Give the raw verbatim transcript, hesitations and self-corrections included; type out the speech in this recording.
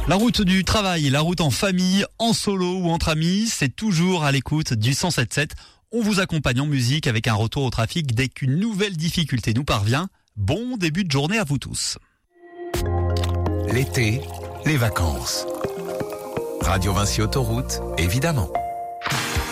La route du travail, la route en famille, en solo ou entre amis, c'est toujours à l'écoute du cent sept sept. On vous accompagne en musique avec un retour au trafic dès qu'une nouvelle difficulté nous parvient. Bon début de journée à vous tous. L'été, les vacances. Radio Vinci Autoroute, évidemment.